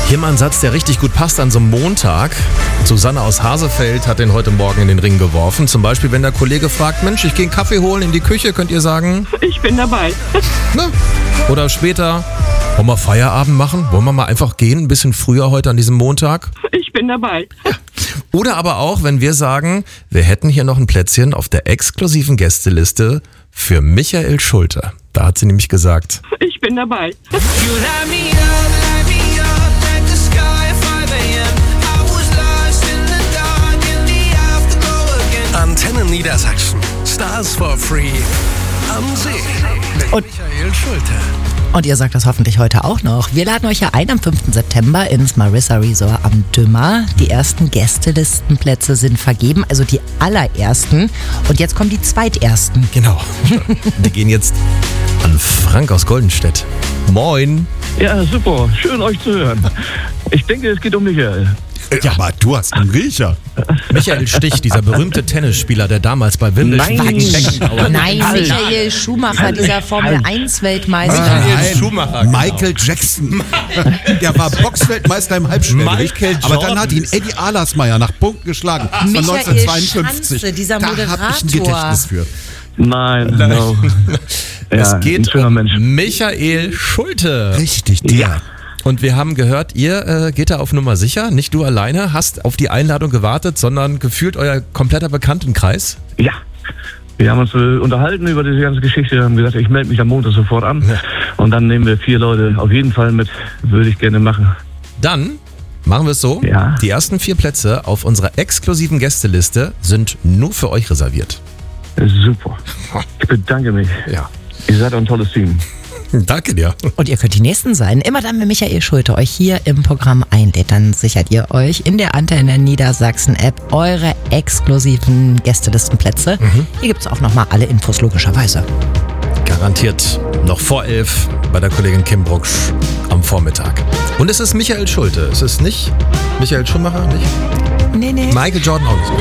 Hier mal ein Satz, der richtig gut passt an so einem Montag. Susanne aus Hasefeld hat den heute Morgen in den Ring geworfen. Zum Beispiel, wenn der Kollege fragt, Mensch, ich gehe einen Kaffee holen in die Küche, könnt ihr sagen? Ich bin dabei. Ne? Oder später, wollen wir Feierabend machen? Wollen wir mal einfach gehen, ein bisschen früher heute an diesem Montag? Ich bin dabei. Oder aber auch, wenn wir sagen, wir hätten hier noch ein Plätzchen auf der exklusiven Gästeliste für Michael Schulte. Da hat sie nämlich gesagt, Ich bin dabei. Antenne Niedersachsen. Stars for Free. Am See. Mit Und- Michael Schulte. Und ihr sagt das hoffentlich heute auch noch. Wir laden euch ja ein am 5. September ins Marissa Resort am Dümmer. Die ersten Gästelistenplätze sind vergeben, also die allerersten. Und jetzt kommen die zweitersten. genau. Die gehen jetzt an Frank aus Goldenstedt. Moin. Ja, super. Schön, euch zu hören. Ich denke, es geht um Michael. Ja, aber du hast einen Riecher. Michael Stich, dieser berühmte Tennisspieler, der damals bei Wimbledon Nein. gegen Beckenbauer... Nein, Michael Schumacher, dieser Formel-1-Weltmeister. Michael Schumacher, genau. Michael Jackson. Der war Boxweltmeister im Halbschwergewicht. Michael Aber Jordan. dann hat ihn Eddie Alasmeier nach Punkten geschlagen. Das war Michael 1952. Schanze, dieser Da habe ich ein Moderator. Gedächtnis für. Nein, no. Es ein geht schöner um Mensch. Michael Schulte. Richtig, der. Ja. Und wir haben gehört, ihr geht da auf Nummer sicher. Nicht du alleine hast auf die Einladung gewartet, sondern gefühlt euer kompletter Bekanntenkreis. Ja. Wir haben uns unterhalten über diese ganze Geschichte, haben gesagt, ich melde mich am Montag sofort an. Ja. Und dann nehmen wir 4 Leute auf jeden Fall mit. Würde ich gerne machen. Dann machen wir es so. Ja. Die ersten 4 Plätze auf unserer exklusiven Gästeliste sind nur für euch reserviert. Super. Ich bedanke mich. Ja. Ihr seid ein tolles Team. Danke dir. Und ihr könnt die Nächsten sein. Immer dann, wenn Michael Schulte euch hier im Programm einlädt, dann sichert ihr euch in der Antenne Niedersachsen-App eure exklusiven Gästelistenplätze. Hier gibt es auch nochmal alle Infos, logischerweise. Garantiert noch vor 11 bei der Kollegin Kim Brucksch am Vormittag. Und es ist Michael Schulte. Es ist nicht Michael Schumacher, nicht? Nee. Michael Jordan auch nicht.